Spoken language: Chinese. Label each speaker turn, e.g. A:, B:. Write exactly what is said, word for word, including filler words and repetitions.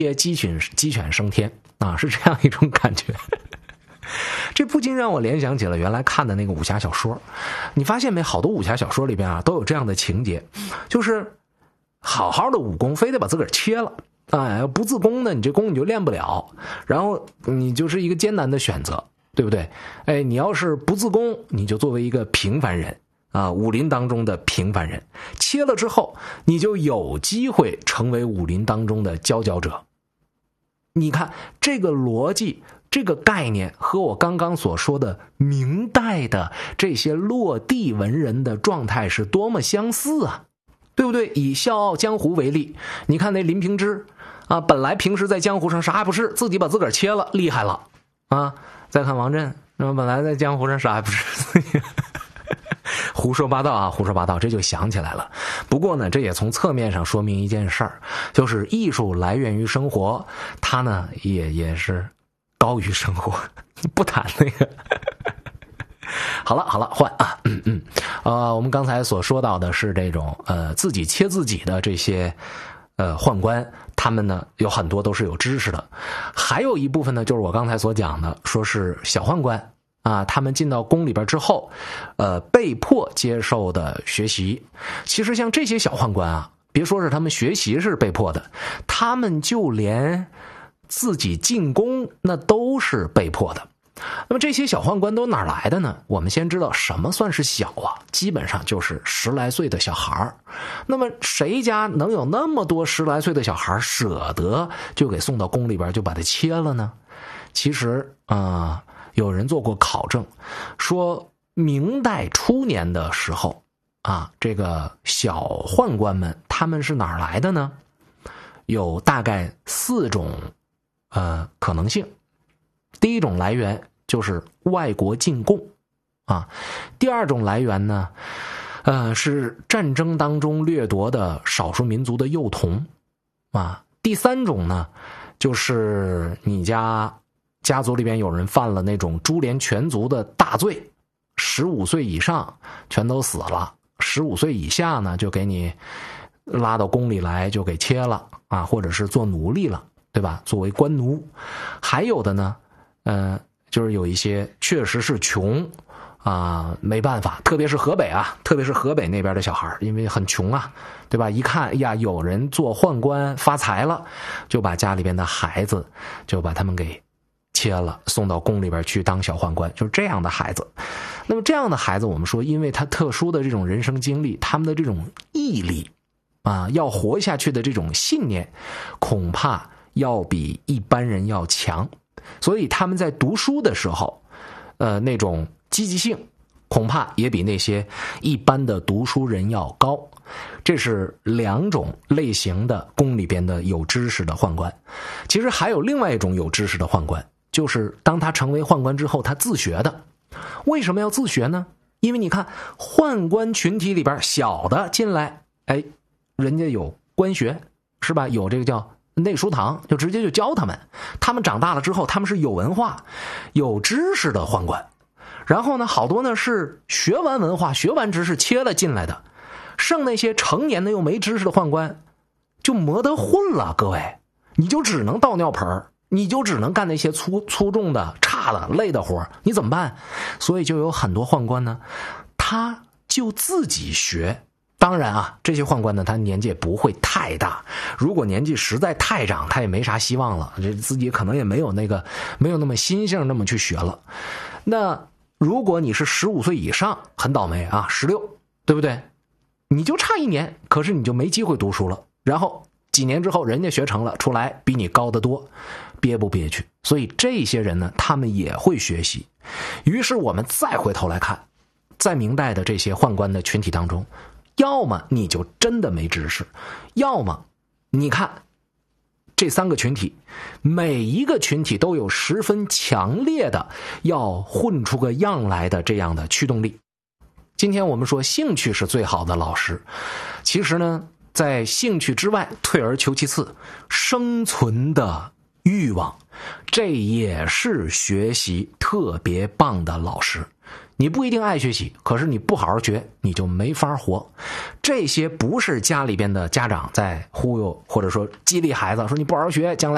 A: 也鸡犬鸡犬升天啊，是这样一种感觉。这不禁让我联想起了原来看的那个武侠小说。你发现没？好多武侠小说里边啊都有这样的情节，就是好好的武功非得把自个儿切了，哎，不自宫呢，你这功你就练不了，然后你就是一个艰难的选择，对不对？哎，你要是不自宫，你就作为一个平凡人啊，武林当中的平凡人，切了之后，你就有机会成为武林当中的佼佼者。你看这个逻辑，这个概念和我刚刚所说的明代的这些落地文人的状态是多么相似啊，对不对？以《笑傲江湖》为例，你看那林平之啊，本来平时在江湖上啥也不是，自己把自个儿切了，厉害了啊！再看王震，那么本来在江湖上啥也不是，胡说八道啊，胡说八道，这就想起来了。不过呢，这也从侧面上说明一件事儿，就是艺术来源于生活，它呢也也是高于生活，不谈那个。好了好了，换啊，嗯嗯，呃，我们刚才所说到的是这种呃自己切自己的这些呃宦官，他们呢有很多都是有知识的，还有一部分呢就是我刚才所讲的，说是小宦官。啊，他们进到宫里边之后，呃，被迫接受的学习。其实像这些小宦官啊，别说是他们学习是被迫的，他们就连自己进宫那都是被迫的。那么这些小宦官都哪来的呢？我们先知道什么算是小啊，基本上就是十来岁的小孩。那么谁家能有那么多十来岁的小孩舍得就给送到宫里边就把它切了呢？其实啊。呃有人做过考证，说明代初年的时候啊，这个小宦官们他们是哪儿来的呢？有大概四种呃可能性。第一种来源就是外国进贡啊，第二种来源呢，呃是战争当中掠夺的少数民族的幼童啊，第三种呢就是你家。家族里边有人犯了那种株连全族的大罪，十五岁以上全都死了，十五岁以下呢就给你拉到宫里来就给切了啊，或者是做奴隶了，对吧？作为官奴。还有的呢，呃，就是有一些确实是穷啊，没办法，特别是河北啊，特别是河北那边的小孩，因为很穷啊，对吧？一看呀，有人做宦官发财了，就把家里边的孩子就把他们给切了，送到宫里边去当小宦官，就是这样的孩子。那么这样的孩子，我们说，因为他特殊的这种人生经历，他们的这种毅力啊，要活下去的这种信念，恐怕要比一般人要强。所以他们在读书的时候，呃，那种积极性，恐怕也比那些一般的读书人要高。这是两种类型的宫里边的有知识的宦官。其实还有另外一种有知识的宦官，就是当他成为宦官之后他自学的。为什么要自学呢？因为你看宦官群体里边小的进来，哎，人家有官学是吧，有这个叫内书堂，就直接就教他们，他们长大了之后他们是有文化有知识的宦官。然后呢好多呢是学完文化学完知识切了进来的，剩那些成年的又没知识的宦官就没得混了。各位，你就只能倒尿盆，你就只能干那些粗粗重的差的累的活，你怎么办？所以就有很多宦官呢，他就自己学。当然啊，这些宦官呢他年纪也不会太大，如果年纪实在太长他也没啥希望了，这自己可能也没有那个没有那么心性那么去学了。那如果你是十五岁以上，很倒霉啊，十六，对不对？你就差一年，可是你就没机会读书了。然后几年之后人家学成了，出来比你高得多，憋不憋屈？所以这些人呢他们也会学习。于是我们再回头来看，在明代的这些宦官的群体当中，要么你就真的没知识，要么你看这三个群体，每一个群体都有十分强烈的要混出个样来的这样的驱动力。今天我们说兴趣是最好的老师，其实呢在兴趣之外，退而求其次，生存的欲望，这也是学习特别棒的老师。你不一定爱学习，可是你不好好学，你就没法活。这些不是家里边的家长在忽悠或者说激励孩子，说你不好好学，将来